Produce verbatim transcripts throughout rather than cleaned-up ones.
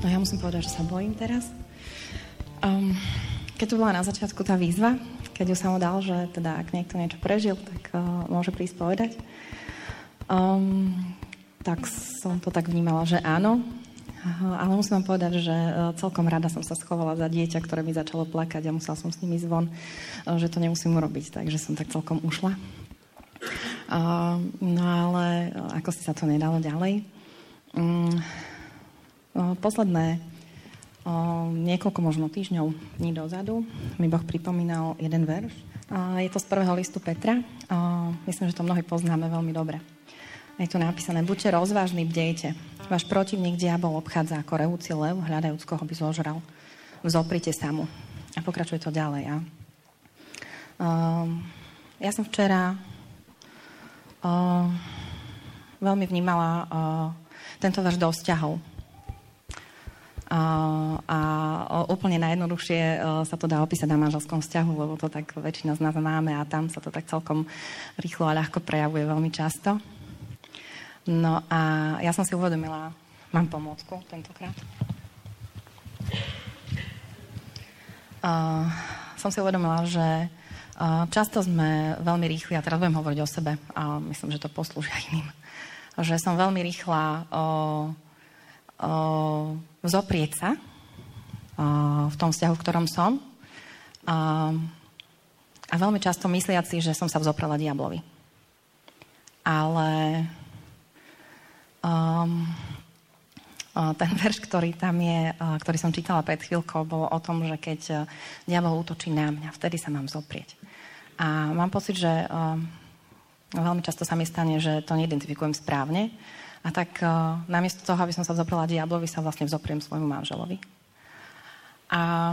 No ja musím povedať, že sa bojím teraz. Um, keď to bola na začiatku tá výzva, keď ju sa mu dal, že teda ak niekto niečo prežil, tak uh, môže prísť povedať. Um, tak som to tak vnímala, že áno. Uh, ale musím vám povedať, že uh, celkom rada som sa schovala za dieťa, ktoré mi začalo plakať a musela som s nimi zvon, uh, že to nemusím urobiť, takže som tak celkom ušla. Uh, no ale uh, ako si sa to nedalo ďalej. Um, uh, posledné uh, niekoľko možno týždňov, dní dozadu mi Boh pripomínal jeden verš. Uh, je to z prvého listu Petra. Uh, myslím, že to mnohí poznáme veľmi dobre. Je tu napísané: buďte rozvážni, bdejte. Váš protivník diabol obchádza ako revúci lev, hľadajúc, koho by zožral. Vzoprite sa mu. A pokračuje to ďalej. A? Uh, ja som včera uh, veľmi vnímala uh, tento verš do vzťahov. Uh, a uh, úplne najjednoduchšie uh, sa to dá opísať na manželskom vzťahu, lebo to tak väčšina z nás máme a tam sa to tak celkom rýchlo a ľahko prejavuje veľmi často. No a ja som si uvedomila, mám pomôcku tentokrát. Uh, som si uvedomila, že uh, často sme veľmi rýchli, a teraz budem hovoriť o sebe, a myslím, že to poslúži aj iným, že som veľmi rýchla uh, uh, vzoprieť sa uh, v tom vzťahu, v ktorom som, uh, a veľmi často mysliaci, že som sa vzoprela diablovi. Ale Um, uh, ten verš, ktorý tam je, uh, ktorý som čítala pred chvíľkou, bol o tom, že keď uh, diabol útočí na mňa, vtedy sa mám zoprieť. A mám pocit, že uh, veľmi často sa mi stane, že to neidentifikujem správne. A tak uh, namiesto toho, aby som sa vzoprela diablovi, sa vlastne vzopriem svojmu manželovi. A,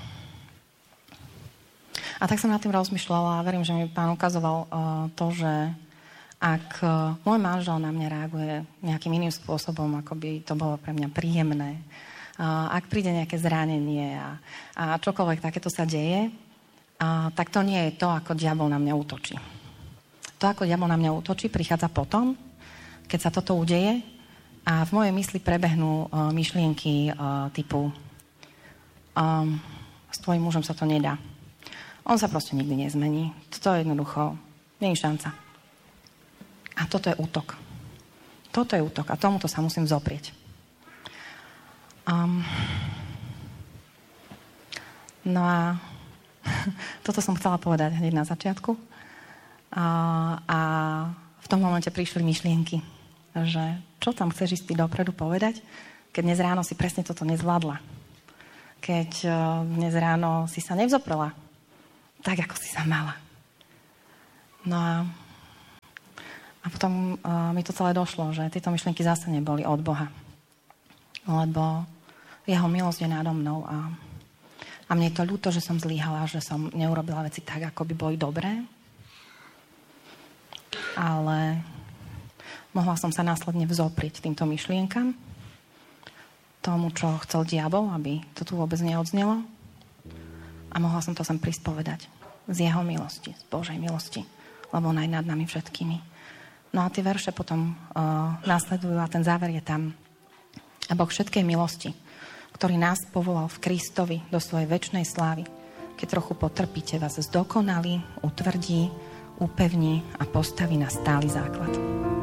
a tak som nad tým rozmýšľala a verím, že mi Pán ukazoval uh, to, že ak uh, môj manžel na mňa reaguje nejakým iným spôsobom, ako by to bolo pre mňa príjemné, uh, ak príde nejaké zranenie a, a čokoľvek takéto sa deje, uh, tak to nie je to, ako diabol na mňa útočí. To, ako diabol na mňa útočí, prichádza potom, keď sa toto udeje a v mojej mysli prebehnú uh, myšlienky uh, typu um, s tvojím mužom sa to nedá. On sa proste nikdy nezmení. To je jednoducho, nie je šanca. A toto je útok. Toto je útok a tomuto sa musím zoprieť. Um, no a toto som chcela povedať hneď na začiatku. A, a v tom momente prišli myšlienky, že čo tam chceš ísť dopredu povedať, keď dnes ráno si presne toto nezvládla. Keď uh, dnes ráno si sa nevzoprela tak, ako si sa mala. No a A potom uh, mi to celé došlo, že tieto myšlienky zase neboli od Boha. Lebo jeho milosť je nádo mnou a, a mne je to ľúto, že som zlyhala, že som neurobila veci tak, ako by boli dobré. Ale mohla som sa následne vzoprieť týmto myšlienkam, tomu, čo chcel diabol, aby to tu vôbec neodznelo. A mohla som to sem prísť povedať. Z jeho milosti, z Božej milosti, lebo on aj nad nami všetkými. No a tie verše potom uh, následujú a ten záver je tam. A Boh všetkej milosti, ktorý nás povolal v Kristovi do svojej večnej slávy, keď trochu potrpíte, vás zdokonalí, utvrdí, upevní a postaví na stály základ.